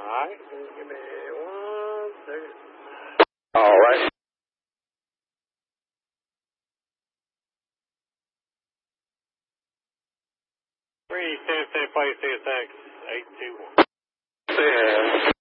right. Give me 1 second. All right. 310, 10, place CSX 821. Yeah.